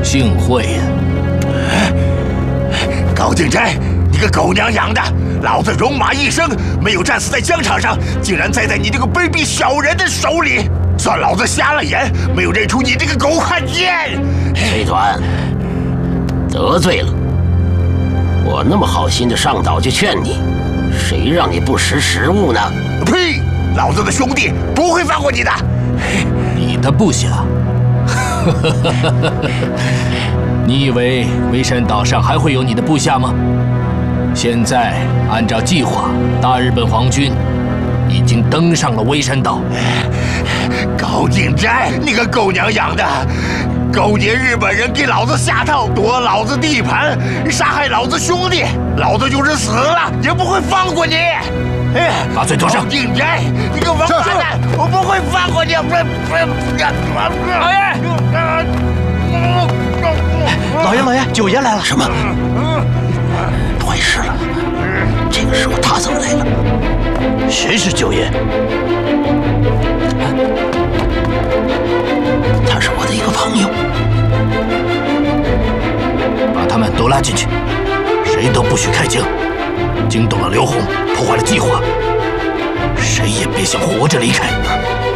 幸会呀！ 高敬斋，你个狗娘养的！老子戎马一生，没有战死在疆场上，竟然栽在你这个卑鄙小人的手里！算老子瞎了眼，没有认出你这个狗汉奸！ 崔团，得罪了。我那么好心的上岛去劝你，谁让你不识时务呢？ 呸！老子的兄弟不会放过你的！ 你的部下？你以为微山岛上还会有你的部下吗？现在按照计划，大日本皇军已经登上了微山岛。 高敬斋，你个狗娘养的！勾结日本人给老子下套，夺老子地盘，杀害老子兄弟，老子就是死了也不会放过你！ 把嘴拖上！ 高敬斋，你个王八蛋，我不会放过你！ 老爷，老爷，九爷来了！ 什么？坏事了！这个时候他怎么来了？ 谁是九爷？ 他是我的一个朋友。 把他们都拉进去，谁都不许开枪。惊动了刘洪，破坏了计划，谁也别想活着离开。